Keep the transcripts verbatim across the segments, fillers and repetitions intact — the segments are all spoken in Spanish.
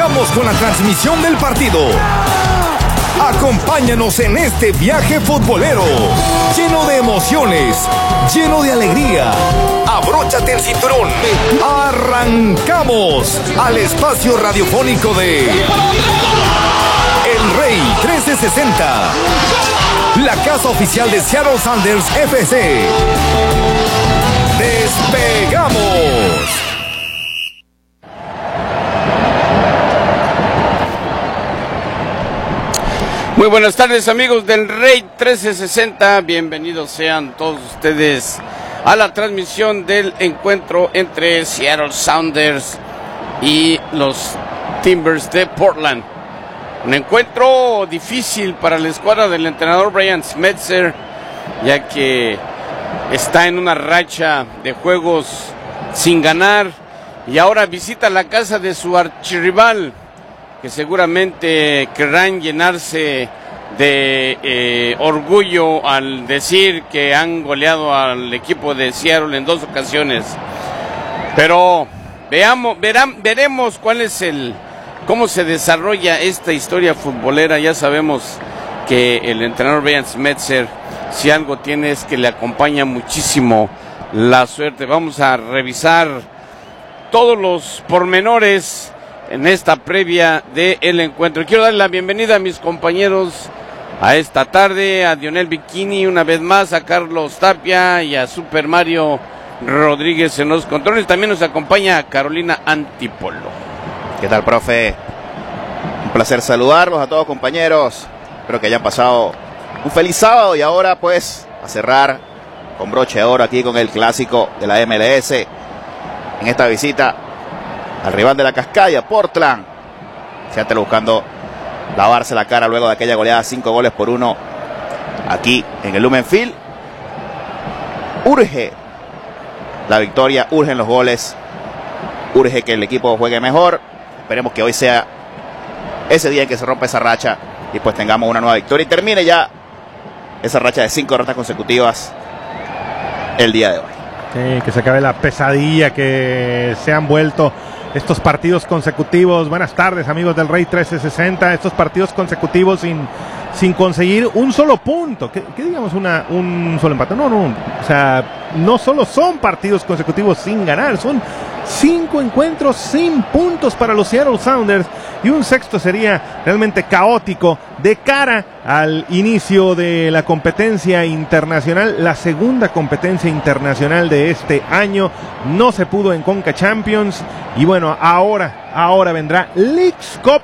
Arrancamos con la transmisión del partido. Acompáñanos en este viaje futbolero, lleno de emociones, lleno de alegría. Abróchate el cinturón. Arrancamos al espacio radiofónico de El Rey trescientos sesenta, la casa oficial de Seattle Sounders F C. ¡Despegamos! Muy buenas tardes, amigos del Rey trescientos sesenta, bienvenidos sean todos ustedes a la transmisión del encuentro entre Seattle Sounders y los Timbers de Portland. Un encuentro difícil para la escuadra del entrenador Brian Schmetzer, ya que está en una racha de juegos sin ganar y ahora visita la casa de su archirrival, que seguramente querrán llenarse de eh, orgullo al decir que han goleado al equipo de Seattle en dos ocasiones. Pero veamos, verán, veremos cuál es el, cómo se desarrolla esta historia futbolera. Ya sabemos que el entrenador Brian Schmetzer, si algo tiene, es que le acompaña muchísimo la suerte. Vamos a revisar todos los pormenores en esta previa del encuentro. Quiero darle la bienvenida a mis compañeros a esta tarde, a Dionel Bikini una vez más, a Carlos Tapia y a Super Mario Rodríguez en los controles. También nos acompaña Carolina Antipolo. ¿Qué tal, profe? Un placer saludarlos a todos, compañeros. Espero que hayan pasado un feliz sábado y ahora pues a cerrar con broche de oro aquí con el clásico de la M L S en esta visita al rival de la Cascada, Portland. Seattle buscando lavarse la cara luego de aquella goleada, cinco goles por uno aquí en el Lumen Field. Urge la victoria, urgen los goles, urge que el equipo juegue mejor. Esperemos que hoy sea ese día en que se rompa esa racha y pues tengamos una nueva victoria y termine ya esa racha de cinco derrotas consecutivas el día de hoy. Sí, que se acabe la pesadilla que se han vuelto estos partidos consecutivos. Buenas tardes, amigos del Rey trescientos sesenta. Estos partidos consecutivos sin, sin conseguir un solo punto. ¿Qué, qué digamos una, un solo empate? No, no. O sea, no solo son partidos consecutivos sin ganar, son cinco encuentros sin puntos para los Seattle Sounders. Y un sexto sería realmente caótico de cara al inicio de la competencia internacional, la segunda competencia internacional de este año. No se pudo en Conca Champions y bueno, ahora, ahora vendrá Leagues Cup.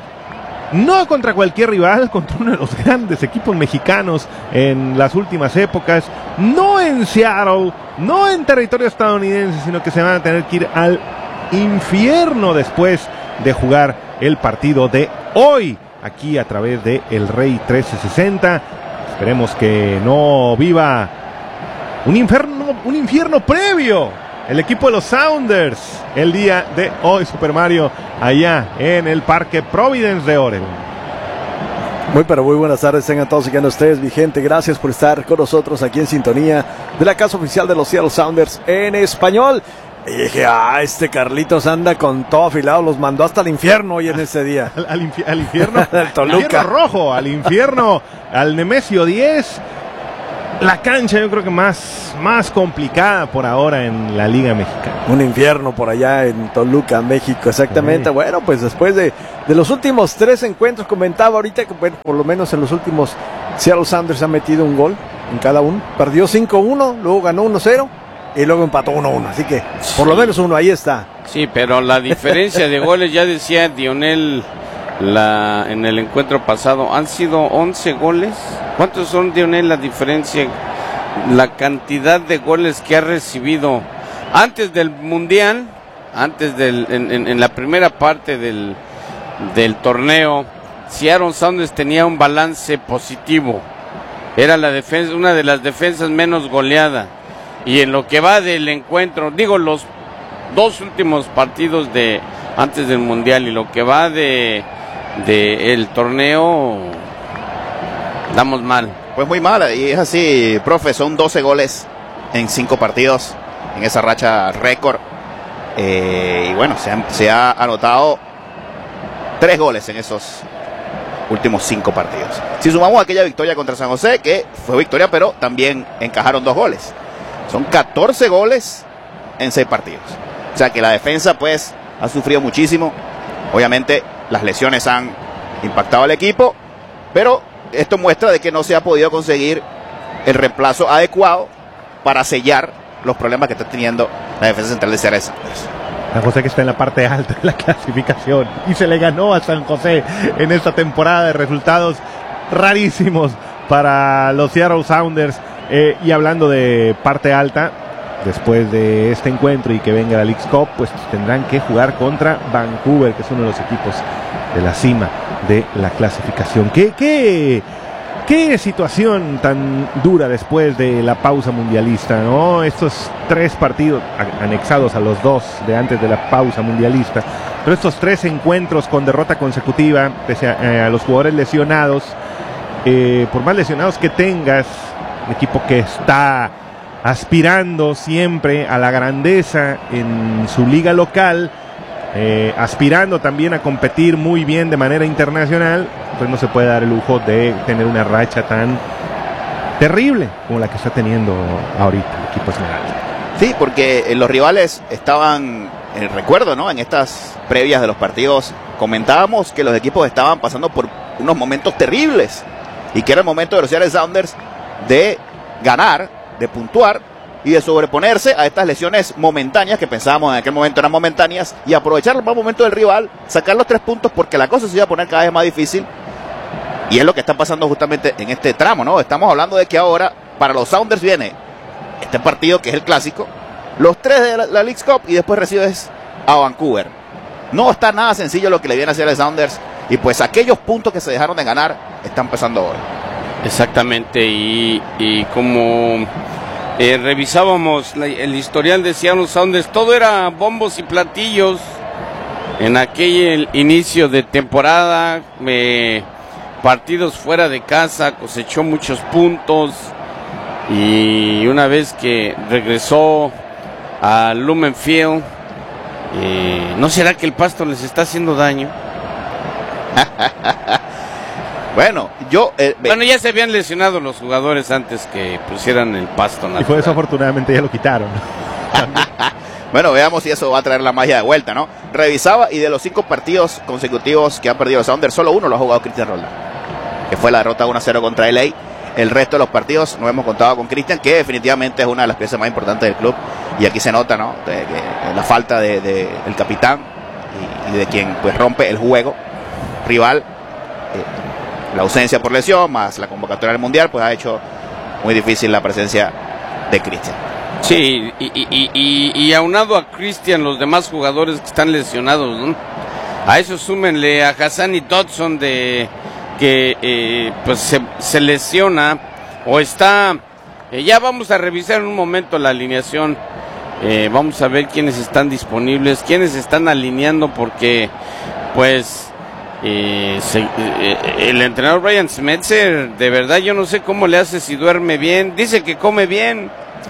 No contra cualquier rival, contra uno de los grandes equipos mexicanos en las últimas épocas. No en Seattle, no en territorio estadounidense, sino que se van a tener que ir al infierno después de jugar el partido de hoy aquí a través de El Rey trescientos sesenta. Esperemos que no viva un infierno, un infierno previo el equipo de los Sounders el día de hoy, Super Mario, allá en el Parque Providence de Oregon. Muy pero muy buenas tardes, tengan todos y cada ustedes, mi gente. Gracias por estar con nosotros aquí en sintonía de la casa oficial de los Seattle Sounders en español. Y dije, ah, este Carlitos anda con todo afilado, los mandó hasta el infierno hoy en ese día. Al, al, infi al infierno, al Toluca. Al infierno rojo, al infierno, al Nemesio diez. La cancha yo creo que más, más complicada por ahora en la Liga Mexicana. Un infierno por allá en Toluca, México, exactamente. Sí. Bueno, pues después de, de los últimos tres encuentros, comentaba ahorita que bueno, por lo menos en los últimos Seattle Sounders ha metido un gol en cada uno. Perdió cinco uno, luego ganó uno cero. Y luego empató uno uno, así que sí, por lo menos uno, ahí está. Sí, pero la diferencia de goles, ya decía Dionel la, en el encuentro pasado, han sido once goles. ¿Cuántos son, Dionel, la diferencia? La cantidad de goles que ha recibido antes del Mundial, antes del, en, en, en la primera parte del, del torneo, Seattle Sounders tenía un balance positivo. Era la defensa, una de las defensas menos goleadas. Y en lo que va del encuentro, digo, los dos últimos partidos de antes del Mundial y lo que va de, de el torneo, damos mal. Pues muy mal, y es así, profe, son doce goles en cinco partidos, en esa racha récord. Eh, y bueno, se, han, se ha anotado tres goles en esos últimos cinco partidos. Si sumamos aquella victoria contra San José, que fue victoria, pero también encajaron dos goles. Son catorce goles en seis partidos. O sea que la defensa pues ha sufrido muchísimo. Obviamente las lesiones han impactado al equipo, pero esto muestra de que no se ha podido conseguir el reemplazo adecuado para sellar los problemas que está teniendo la defensa central de Seattle Sounders. San José, que está en la parte alta de la clasificación y se le ganó a San José en esta temporada, de resultados rarísimos para los Seattle Sounders. Eh, y hablando de parte alta, después de este encuentro y que venga la Leagues Cup, pues tendrán que jugar contra Vancouver, que es uno de los equipos de la cima de la clasificación. ¿Qué, qué, qué situación tan dura después de la pausa mundialista, ¿no? Estos tres partidos anexados a los dos de antes de la pausa mundialista, pero estos tres encuentros con derrota consecutiva, pese a, eh, a los jugadores lesionados, eh, por más lesionados que tengas, un equipo que está aspirando siempre a la grandeza en su liga local, eh, aspirando también a competir muy bien de manera internacional, pues no se puede dar el lujo de tener una racha tan terrible como la que está teniendo ahorita el equipo Esmeralda. Sí, porque eh, los rivales estaban, eh, recuerdo, ¿no? En estas previas de los partidos comentábamos que los equipos estaban pasando por unos momentos terribles y que era el momento de los Seattle Sounders de ganar, de puntuar y de sobreponerse a estas lesiones momentáneas que pensábamos en aquel momento eran momentáneas, y aprovechar el mal momento del rival, sacar los tres puntos, porque la cosa se iba a poner cada vez más difícil, y es lo que está pasando justamente en este tramo, ¿no? Estamos hablando de que ahora para los Sounders viene este partido que es el clásico, los tres de la, la Leagues Cup, y después recibes a Vancouver. No está nada sencillo lo que le viene a hacer a los Sounders, y pues aquellos puntos que se dejaron de ganar están pesando hoy. Exactamente, y, y como eh, revisábamos la, el historial de Seattle Sounders, todo era bombos y platillos en aquel inicio de temporada, eh, partidos fuera de casa, cosechó muchos puntos, y una vez que regresó a Lumen Field, eh, ¿no será que el pasto les está haciendo daño? Bueno, yo... Eh, bueno, ya se habían lesionado los jugadores antes que pusieran el pasto natural. Y por eso afortunadamente ya lo quitaron. Bueno, veamos si eso va a traer la magia de vuelta, ¿no? Revisaba, y de los cinco partidos consecutivos que han perdido los Sounders, solo uno lo ha jugado Cristian Roldán, que fue la derrota uno a cero contra L A. El resto de los partidos no hemos contado con Cristian, que definitivamente es una de las piezas más importantes del club, y aquí se nota, ¿no? De, de, de la falta de, de el capitán y, y de quien pues rompe el juego rival. Eh, La ausencia por lesión, más la convocatoria del Mundial, pues ha hecho muy difícil la presencia de Cristian. Sí, y, y, y, y aunado a Cristian, los demás jugadores que están lesionados, ¿no? A eso súmenle a Hassani Dodson, de que eh, pues se, se lesiona o está... Eh, ya vamos a revisar en un momento la alineación. Eh, vamos a ver quiénes están disponibles, quiénes están alineando, porque pues... Eh, se, eh, el entrenador Brian Schmetzer, de verdad yo no sé cómo le hace, si duerme bien, dice que come bien,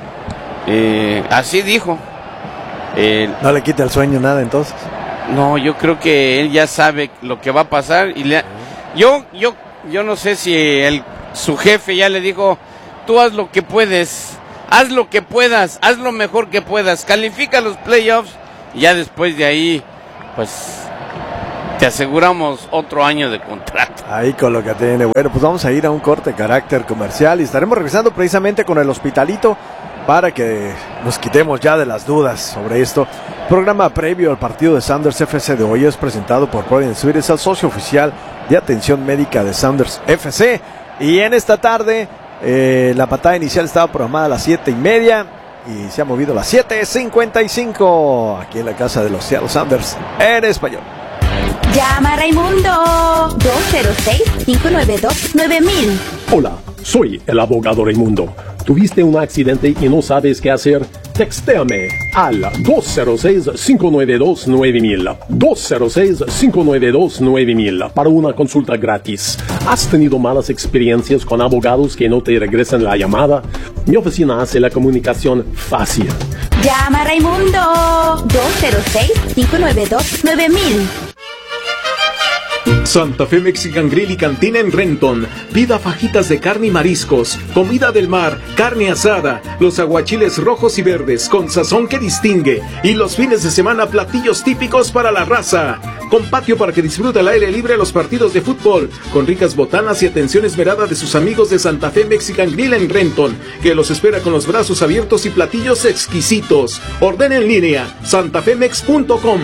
eh, así dijo. Eh, no le quita el sueño nada entonces. No, yo creo que él ya sabe lo que va a pasar, y le, yo, yo, yo no sé si el, su jefe ya le dijo, tú haz lo que puedes, haz lo que puedas, haz lo mejor que puedas, califica los playoffs, y ya después de ahí, pues... te aseguramos otro año de contrato. Ahí con lo que tiene. Bueno, pues vamos a ir a un corte de carácter comercial y estaremos regresando precisamente con el Hospitalito para que nos quitemos ya de las dudas sobre esto. Programa previo al partido de Sounders F C de hoy es presentado por Providence Suites, el socio oficial de atención médica de Sounders F C. Y en esta tarde eh, la patada inicial estaba programada a las siete y media y se ha movido a las siete cincuenta y cinco aquí en la casa de los Seattle Sounders en español. Llama a Raimundo dos cero seis, cinco nueve dos, nueve mil. Hola, soy el abogado Raimundo. ¿Tuviste un accidente y no sabes qué hacer? Textéame al dos cero seis, cinco nueve dos, nueve mil. dos cero seis, cinco nueve dos, nueve mil para una consulta gratis. ¿Has tenido malas experiencias con abogados que no te regresan la llamada? Mi oficina hace la comunicación fácil. Llama a Raimundo dos cero seis, cinco nueve dos, nueve mil. Santa Fe Mexican Grill y Cantina en Renton. Pida fajitas de carne y mariscos, comida del mar, carne asada, los aguachiles rojos y verdes con sazón que distingue y los fines de semana platillos típicos para la raza. Con patio para que disfrute al aire libre los partidos de fútbol, con ricas botanas y atención esmerada de sus amigos de Santa Fe Mexican Grill en Renton, que los espera con los brazos abiertos y platillos exquisitos. Ordena en línea santafemex punto com.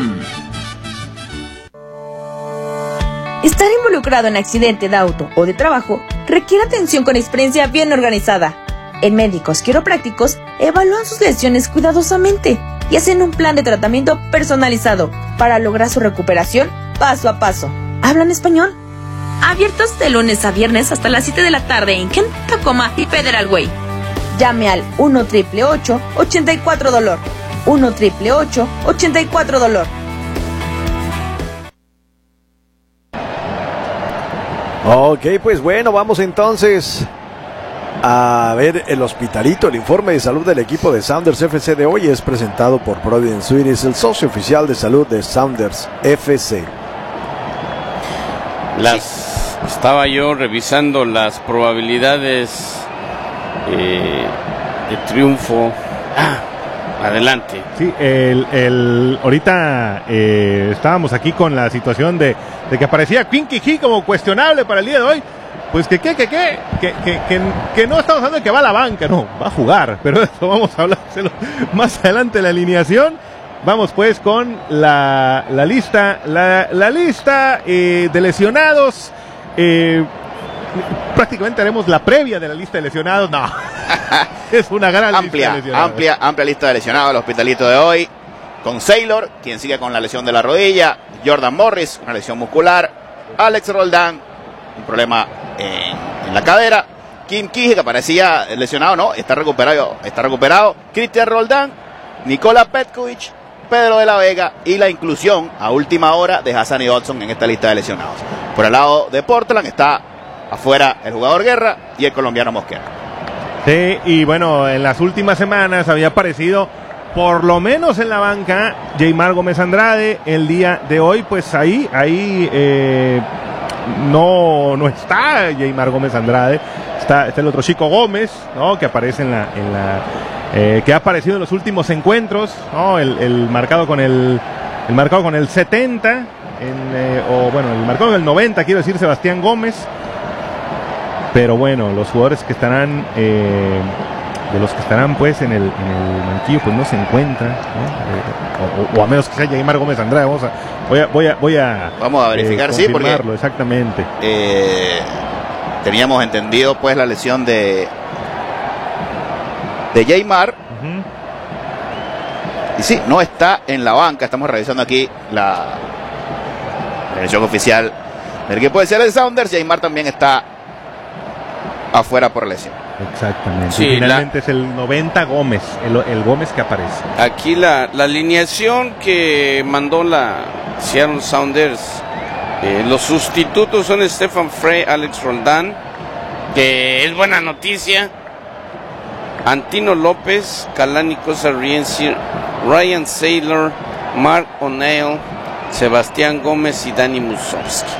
Estar involucrado en accidente de auto o de trabajo requiere atención con experiencia bien organizada. En Médicos Quiroprácticos evalúan sus lesiones cuidadosamente y hacen un plan de tratamiento personalizado para lograr su recuperación paso a paso. ¿Hablan español? Abiertos de lunes a viernes hasta las siete de la tarde en Kent, Tacoma y Federal Way. Llame al uno ocho ocho ocho, ocho cuatro dolor. uno ocho ocho ocho, ocho cuatro dolor. Ok, pues bueno, vamos entonces a ver el hospitalito. El informe de salud del equipo de Sounders F C de hoy es presentado por Providence Suites, el socio oficial de salud de Sounders F C. Las, estaba yo revisando las probabilidades eh, de triunfo. Ah, adelante. Sí, el, el, ahorita eh, estábamos aquí con la situación de, de que aparecía Quinky Key como cuestionable para el día de hoy. Pues que, que, que, que, que, que, que, que no estamos hablando de que va a la banca, no, va a jugar, pero eso vamos a hablárselo más adelante, la alineación. Vamos pues con la, la lista, la, la lista eh, de lesionados. Eh, prácticamente haremos la previa de la lista de lesionados. No, es una gran amplia, lista de lesionados. Amplia, amplia lista de lesionados, el hospitalito de hoy. Con Saylor, quien sigue con la lesión de la rodilla. Jordan Morris, una lesión muscular. Alex Roldán, un problema en, en la cadera. Kim Kije, que parecía lesionado, no, está recuperado, está recuperado. Cristian Roldán, Nikola Petkovic, Pedro de la Vega y la inclusión a última hora de Hassani Dodson en esta lista de lesionados. Por el lado de Portland está afuera el jugador Guerra y el colombiano Mosquera. Sí, y bueno, en las últimas semanas había aparecido, por lo menos en la banca, Jaymar Gómez Andrade. El día de hoy, pues ahí, ahí eh, no, no está Jaymar Gómez Andrade. Está, está el otro Chico Gómez, ¿no? Que aparece en la, en la eh, que ha aparecido en los últimos encuentros, ¿no? El, el marcado con el, el marcado con el setenta, en, eh, o bueno, el marcado con el noventa, quiero decir, Sebastián Gómez. Pero bueno, los jugadores que estarán, eh, de los que estarán pues en el, en el banquillo, pues no se encuentran, ¿no? Eh, o, o a menos que sea Jaymar Gómez Andrade. Vamos a, voy a, voy a, voy a Vamos a verificar, eh, sí, porque exactamente. Eh, teníamos entendido pues la lesión de de Jaymar. Uh-huh. Y sí, no está en la banca. Estamos revisando aquí la, la lesión oficial del equipo de Seattle Sounders. Jaymar también está afuera por lesión. Exactamente. Sí, y finalmente la, es el noventa Gómez, el, el Gómez que aparece. Aquí la, la alineación que mandó la Seattle Sounders, eh, los sustitutos son Stefan Frey, Alex Roldán, que es buena noticia, Antino López, Kalani Kosarienzi, Ryan Saylor, Mark O'Neill, Sebastián Gómez y Dani Musovski.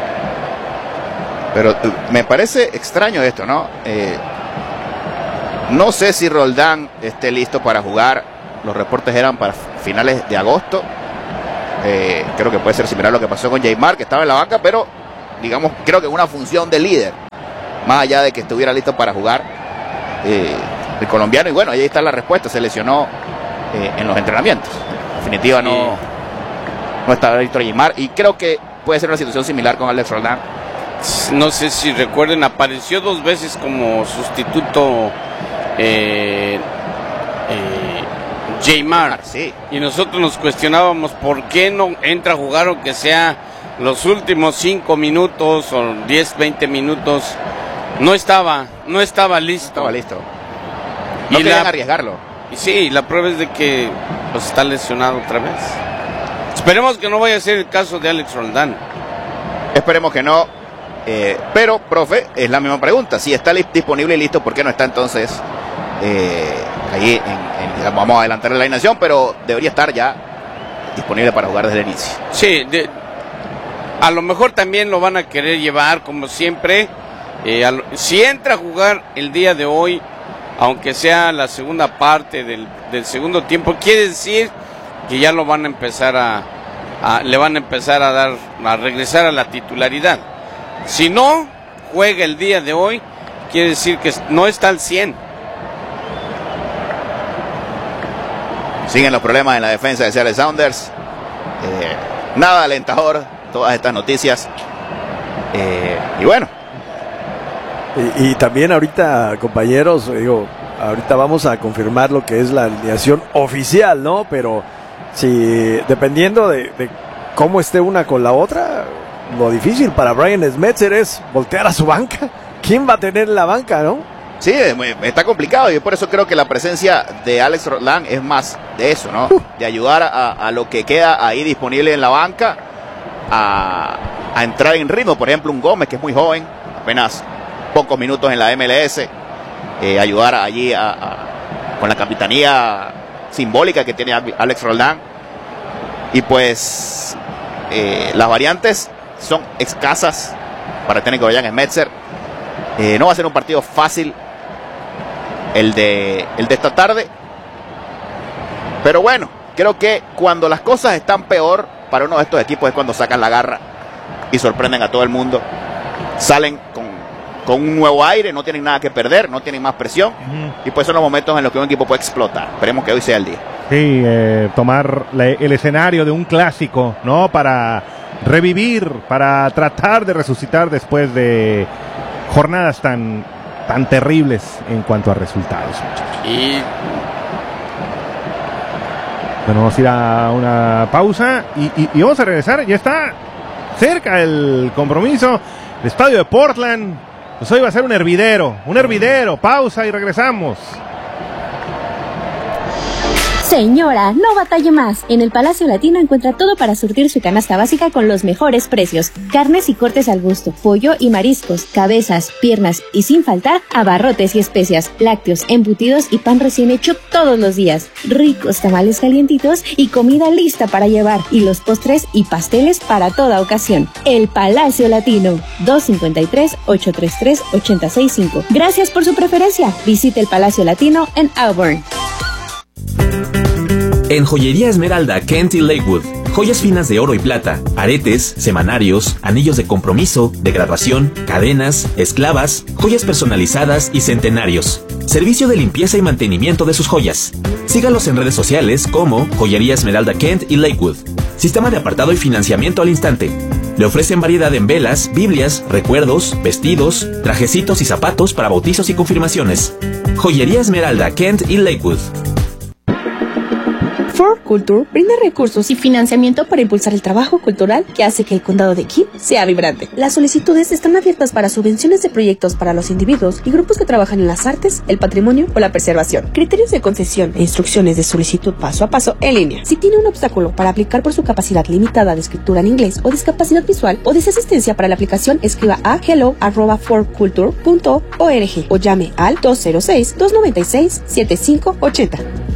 Pero me parece extraño esto, ¿no? Eh, no sé si Roldán esté listo para jugar. Los reportes eran para finales de agosto. Eh, creo que puede ser similar a lo que pasó con Jaymar, que estaba en la banca, pero digamos, creo que una función de líder, más allá de que estuviera listo para jugar eh, el colombiano. Y bueno, ahí está la respuesta. Se lesionó eh, en los entrenamientos. En definitiva, no, sí. no estaba listo Jaymar. Y creo que puede ser una situación similar con Alex Roldán. No sé si recuerden, apareció dos veces como sustituto eh, eh, Jaymar, sí. Y nosotros nos cuestionábamos por qué no entra a jugar, aunque sea los últimos cinco minutos o diez, veinte minutos. No estaba, no estaba listo. Estaba listo. No y querían la, arriesgarlo. Y sí, la prueba es de que pues, está lesionado otra vez. Esperemos que no vaya a ser el caso de Alex Roldán. Esperemos que no. Eh, pero, profe, es la misma pregunta. Si está disponible y listo, ¿por qué no está entonces eh, ahí? En, en, digamos, vamos a adelantarle la alineación, pero debería estar ya disponible para jugar desde el inicio. Sí, de, a lo mejor también lo van a querer llevar como siempre. Eh, al, si entra a jugar el día de hoy, aunque sea la segunda parte del, del segundo tiempo, quiere decir que ya lo van a empezar a, a le van a empezar a dar, a regresar a la titularidad. Si no juega el día de hoy, quiere decir que no está al cien. Siguen los problemas en la defensa de Seattle Sounders. Eh, nada alentador todas estas noticias. Eh, y bueno. Y, y también ahorita, compañeros, digo, ahorita vamos a confirmar lo que es la alineación oficial, ¿no? Pero si dependiendo de, de cómo esté una con la otra, lo difícil para Brian Schmetzer es voltear a su banca. ¿Quién va a tener la banca, no? Sí, está complicado y por eso creo que la presencia de Alex Roldán es más de eso, ¿no? De ayudar a, a lo que queda ahí disponible en la banca a, a entrar en ritmo. Por ejemplo, un Gómez que es muy joven, apenas pocos minutos en la M L S, eh, ayudar allí a, a, con la capitanía simbólica que tiene Alex Roldán. Y pues eh, las variantes son escasas para el técnico Brian Schmetzer. Eh, no va a ser un partido fácil el de, el de esta tarde. Pero bueno, creo que cuando las cosas están peor para uno de estos equipos es cuando sacan la garra y sorprenden a todo el mundo. Salen con con un nuevo aire, no tienen nada que perder, no tienen más presión, uh-huh. Y pues son los momentos en los que un equipo puede explotar. Esperemos que hoy sea el día. Sí, eh, tomar la, el escenario de un clásico, ¿no? Para revivir, para tratar de resucitar después de jornadas tan, tan terribles en cuanto a resultados, muchachos. Y bueno, vamos a ir a una pausa y, y, y vamos a regresar. Ya está cerca el compromiso. El estadio de Portland. Pues hoy va a ser un hervidero, un hervidero. Pausa y regresamos. Señora, no batalle más. En el Palacio Latino encuentra todo para surtir su canasta básica con los mejores precios. Carnes y cortes al gusto, pollo y mariscos, cabezas, piernas y sin faltar abarrotes y especias, lácteos, embutidos y pan recién hecho todos los días. Ricos tamales calientitos y comida lista para llevar. Y los postres y pasteles para toda ocasión. El Palacio Latino, dos cinco tres, ocho tres tres, ocho seis cinco. Gracias por su preferencia. Visite el Palacio Latino en Auburn. En Joyería Esmeralda, Kent y Lakewood, joyas finas de oro y plata, aretes, semanarios, anillos de compromiso, de graduación, cadenas, esclavas, joyas personalizadas y centenarios. Servicio de limpieza y mantenimiento de sus joyas. Sígalos en redes sociales como Joyería Esmeralda Kent y Lakewood. Sistema de apartado y financiamiento al instante. Le ofrecen variedad en velas, biblias, recuerdos, vestidos, trajecitos y zapatos para bautizos y confirmaciones. Joyería Esmeralda Kent y Lakewood. Ford Culture brinda recursos y financiamiento para impulsar el trabajo cultural que hace que el condado de King sea vibrante. Las solicitudes están abiertas para subvenciones de proyectos para los individuos y grupos que trabajan en las artes, el patrimonio o la preservación. Criterios de concesión e instrucciones de solicitud paso a paso en línea. Si tiene un obstáculo para aplicar por su capacidad limitada de escritura en inglés o discapacidad visual o desea asistencia para la aplicación, escriba a hello arroba ford culture punto org o llame al dos cero seis, dos nueve seis, siete cinco ocho cero.